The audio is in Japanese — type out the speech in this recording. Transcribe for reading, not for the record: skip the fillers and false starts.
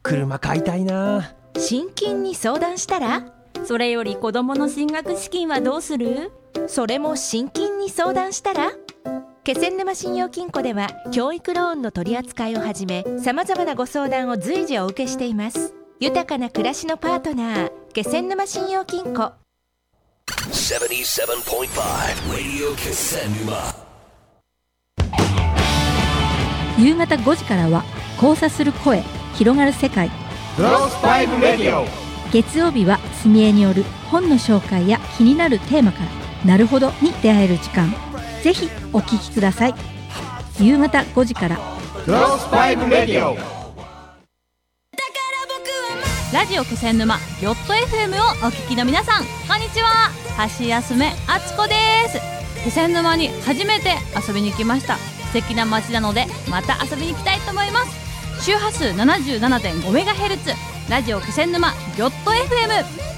車買いたいな。 信金に相談したら？ それより子供の進学資金はどうする？ それも信金に相談したら？気仙沼信用金庫では教育ローンの取り扱いをはじめ、さまざまなご相談を随時お受けしています。豊かな暮らしのパートナー、気仙沼信用金庫。 77.5 Radio 気仙沼。 夕方5時からは交差する声、広がる世界。月曜日はすみえによる本の紹介や気になるテーマからなるほどに出会える時間。ぜひお聞きください。夕方5時からラジオ気仙沼ヨット FM をお聞きの皆さん、こんにちは。橋休めあつこです。気仙沼に初めて遊びに来ました。素敵な街なのでまた遊びに行きたいと思います。周波数 77.5MHz ラジオ気仙沼ヨット FM。